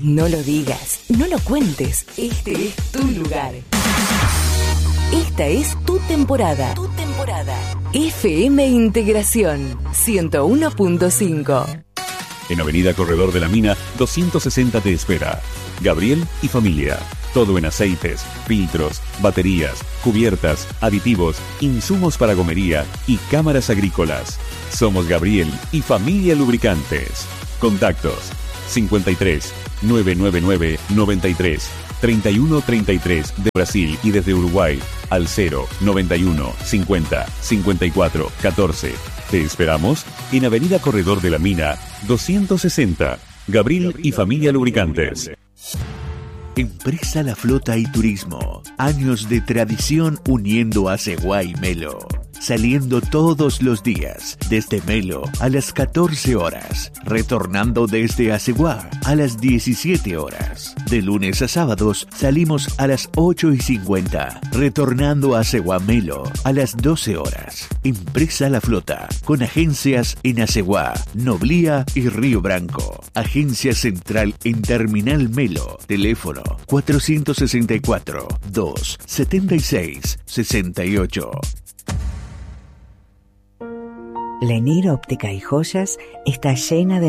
No lo digas, no lo cuentes. Este es tu lugar. Esta es tu temporada. Tu temporada. FM Integración 101.5. En Avenida Corredor de la Mina, 260 te espera. Gabriel y familia. Todo en aceites, filtros, baterías, cubiertas, aditivos, insumos para gomería y cámaras agrícolas. Somos Gabriel y familia Lubricantes. Contactos 53 999 93 31 33 de Brasil y desde Uruguay al 0 91 50 54 14. Te esperamos en Avenida Corredor de la Mina 260. Gabriel y familia Lubricantes. Empresa La Flota y Turismo. Años de tradición uniendo a Asegua y Melo. Saliendo todos los días, desde Melo a las 14 horas, retornando desde Asegua a las 17 horas. De lunes a sábados salimos a las 8:50, retornando a Asegua Melo a las 12 horas. Empresa La Flota, con agencias en Asegua, Noblía y Río Branco. Agencia central en Terminal Melo. Teléfono 464 276 68. Lenir Óptica y Joyas está llena de